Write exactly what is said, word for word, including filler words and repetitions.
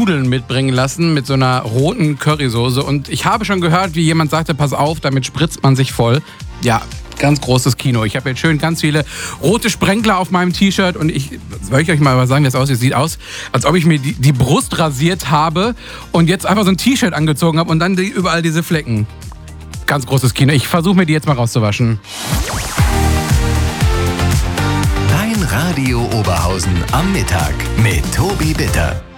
Nudeln mitbringen lassen mit so einer roten Currysoße. Und ich habe schon gehört, wie jemand sagte, pass auf, damit spritzt man sich voll. Ja, ganz großes Kino. Ich habe jetzt schön ganz viele rote Sprenkler auf meinem T-Shirt und ich, soll ich euch mal was sagen, wie das aussieht? Sieht aus, als ob ich mir die, die Brust rasiert habe und jetzt einfach so ein T-Shirt angezogen habe und dann die, überall diese Flecken. Ganz großes Kino. Ich versuche mir die jetzt mal rauszuwaschen. Dein Radio Oberhausen am Mittag mit Tobi Bitter.